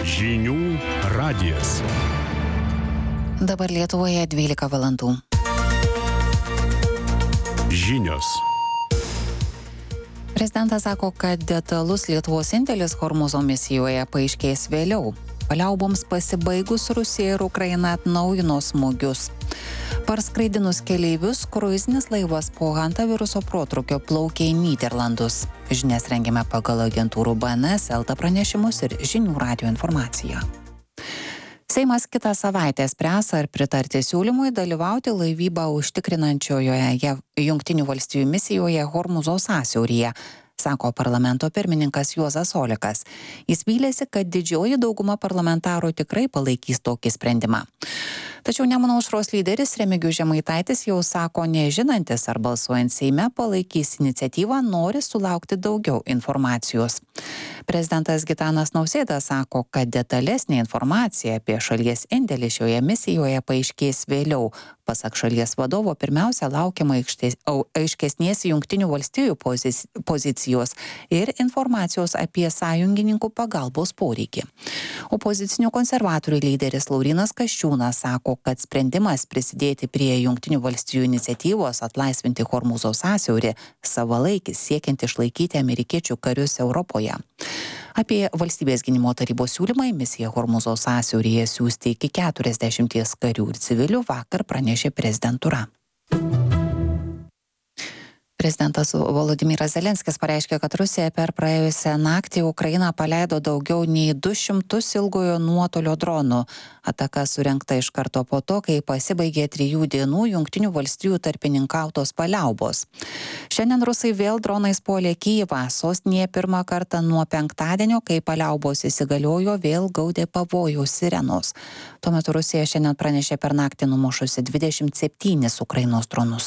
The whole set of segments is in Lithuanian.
Žinių radijas. Dabar Lietuvoje 12 valandų. Žinios. Prezidentas sako, kad detalus Lietuvos indėlis Hormūzo misijoje paaiškės vėliau. Paliauboms pasibaigus Rusija ir Ukraina atnaujino smūgius. Parskraidinus keleivius, kruizinis laivas po hantaviruso protrūkio plaukė į Nyderlandus. Žinias rengiame pagal agentūrų BNS, LT pranešimus ir Žinių radijo informaciją. Seimas kitą savaitę spręs, ar pritarti siūlymui dalyvauti laivybą užtikrinančioje Jungtinių valstijų misijoje Hormūzo sąsiauryje, sako parlamento pirmininkas Juozas Olekas. Jis vylėsi, kad didžioji dauguma parlamentarų tikrai palaikys tokį sprendimą. Tačiau Nemuno aušros lyderis Remigijus Žemaitaitis jau sako nežinantis, ar balsuojant Seime palaikys iniciatyvą, nori sulaukti daugiau informacijos. Prezidentas Gitanas Nausėda sako, kad detalesnė informacija apie šalies indėlį šioje misijoje paaiškės vėliau. Pasak šalies vadovo, pirmiausia laukiama aiškesnės Jungtinių valstijų pozicijos ir informacijos apie sąjungininkų pagalbos poreikį. Opozicinių konservatorių lyderis Laurynas Kasčiūnas sako, kad sprendimas prisidėti prie Jungtinių valstijų iniciatyvos atlaisvinti Hormūzo sąsiaurį savalaikis siekiant išlaikyti amerikiečių karius Europoje. Apie valstybės gynimo tarybos siūlymą į misiją Hormūzo sąsiauryje siųsti iki 40 karių ir civilių vakar pranešė prezidentūra. Prezidentas Volodymyras Zelenskis pareiškė, kad Rusija per praėjusią naktį Ukrainą paleido daugiau nei 200 ilgojo nuotolio dronų. Ataka surengta iš karto po to, kai pasibaigė 3 dienų Jungtinių valstijų tarpininkautos paliaubos. Šiandien rusai vėl dronais puolė Kyjivą. Sostinėje pirmą kartą nuo penktadienio, kai paliaubos įsigaliojo, vėl gaudė pavojaus sirenos. Tuo metu Rusija šiandien pranešė per naktį numušusi 27 Ukrainos dronus.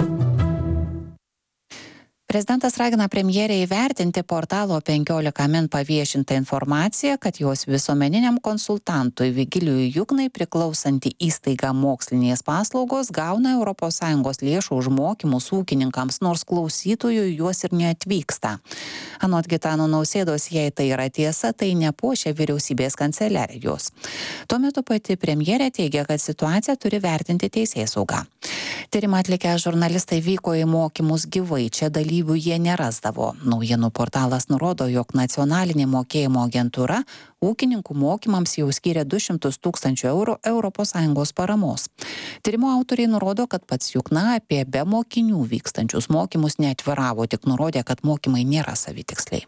Prezidentas ragina premjerę įvertinti portalo 15 min paviešintą informaciją, kad jos visuomeniniam konsultantui Vigilijui Jugnai priklausanti įstaiga Mokslinės paslaugos gauna ES lėšų už mokymus ūkininkams, nors klausytojų juos ir neatvyksta. Anot Gitano Nausėdos, jei tai yra tiesa, tai nepuošia vyriausybės kanceliarijos. Tuo metu pati premjerė teigia, kad situaciją turi vertinti teisėsauga. Tyrimą atlikę žurnalistai vyko į mokymus gyvai, čia dalyvių jie nerasdavo. Naujienų portalas nurodo, jog nacionalinė mokėjimo agentūra ūkininkų mokymams jau skyrė 200 000 eurų ES paramos. Tyrimo autoriai nurodo, kad pats Jugna apie be mokinių vykstančius mokymus neatviravo, tik nurodė, kad mokymai nėra savitiksliai.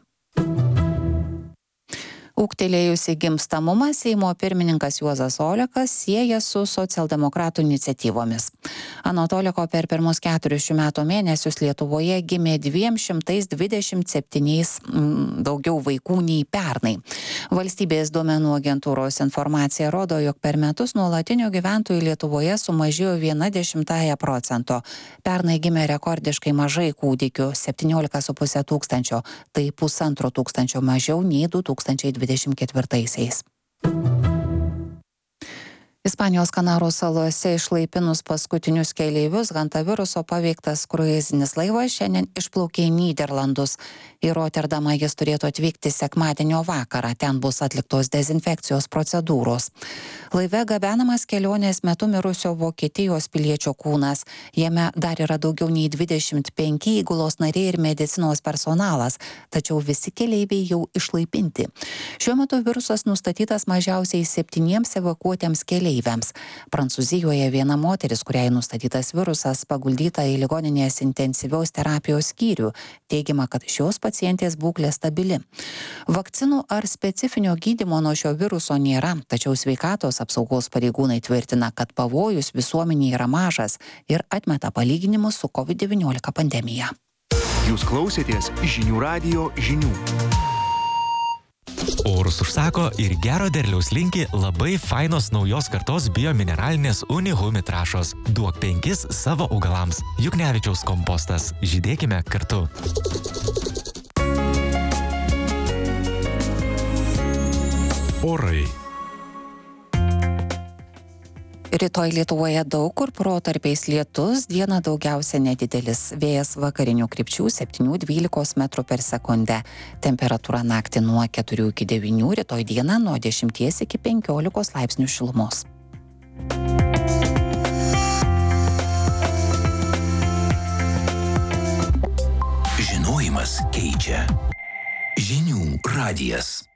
Ūgtelėjusi gimstamumą Seimo pirmininkas Juozas Olekas sieja su socialdemokratų iniciatyvomis. Anot Oleko, per pirmus 4 šių metų mėnesius Lietuvoje gimė 227 daugiau vaikų nei pernai. Valstybės duomenų agentūros informacija rodo, jog per metus nuolatinių gyventojų Lietuvoje sumažėjo 0,1%. Pernai gimė rekordiškai mažai kūdikių - 17,5 tūkstančio, tai 1,5 tūkstančio mažiau nei 2024. Ispanijos Kanarų salose išlaipinus paskutinius keleivius hantaviruso paveiktas kruizinis laivas šiandien išplaukė į Nyderlandus. Į Rotterdamą jis turėtų atvykti sekmadienio vakarą, ten bus atliktos dezinfekcijos procedūros. Laive gabenamas kelionės metu mirusio Vokietijos piliečio kūnas. Jame dar yra daugiau nei 25 įgulos nariai ir medicinos personalas, tačiau visi keleiviai jau išlaipinti. Šiuo metu virusas nustatytas mažiausiai 7 evakuotiems keleiviams. Prancūzijoje viena moteris, kuriai nustatytas virusas, paguldyta į ligoninės intensyviaus terapijos skyrių. Teigiama, kad šios pacientės būklė stabili. Vakcinų ar specifinio gydymo nuo šio viruso nėra, tačiau sveikatos apsaugos pareigūnai tvirtina, kad pavojus visuomenėje yra mažas ir atmeta palyginimus su COVID-19 pandemija. Jūs klausėtės Žinių radijo žinių. Orus užsako ir gero derliaus linki labai fainos naujos kartos biomineralinės Unihumi trąšos. Duok 5 savo augalams. Juknevičiaus kompostas. Žydėkime kartu. Orai. Rytoj Lietuvoje daug kur protarpiais lietus, dieną daugiausia nedidelis. Vėjas vakarinių krypčių 7-12 metrų per sekundę. Temperatūra naktį nuo 4 iki 9, rytoj dieną nuo 10 iki 15 laipsnių šilumos. Žinojimas keičia. Žinių radijas.